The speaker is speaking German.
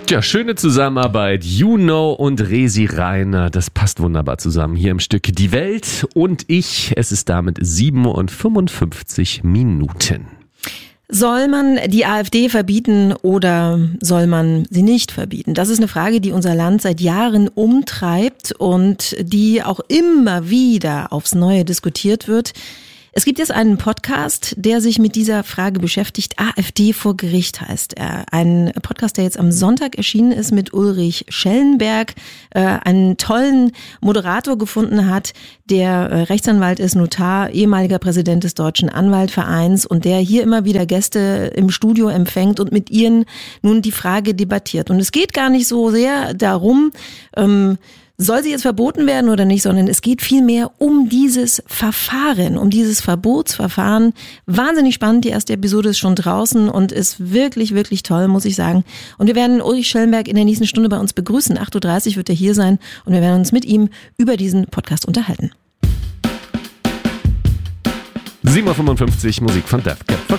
Tja, schöne Zusammenarbeit. Juno und Resi Reiner, das passt wunderbar zusammen hier im Stück Die Welt und ich. Es ist damit 7:55 Minuten. Soll man die AfD verbieten oder soll man sie nicht verbieten? Das ist eine Frage, die unser Land seit Jahren umtreibt und die auch immer wieder aufs Neue diskutiert wird. Es gibt jetzt einen Podcast, der sich mit dieser Frage beschäftigt. AfD vor Gericht heißt er. Ein Podcast, der jetzt am Sonntag erschienen ist mit Ulrich Schellenberg, einen tollen Moderator gefunden hat, der Rechtsanwalt ist, Notar, ehemaliger Präsident des Deutschen Anwaltvereins und der hier immer wieder Gäste im Studio empfängt und mit ihnen nun die Frage debattiert. Und es geht gar nicht so sehr darum, soll sie jetzt verboten werden oder nicht, sondern es geht vielmehr um dieses Verfahren, um dieses Verbotsverfahren. Wahnsinnig spannend, die erste Episode ist schon draußen und ist wirklich, wirklich toll, muss ich sagen. Und wir werden Ulrich Schellenberg in der nächsten Stunde bei uns begrüßen. 8:30 Uhr wird er hier sein und wir werden uns mit ihm über diesen Podcast unterhalten. 7:55 Uhr, Musik von Death Cab for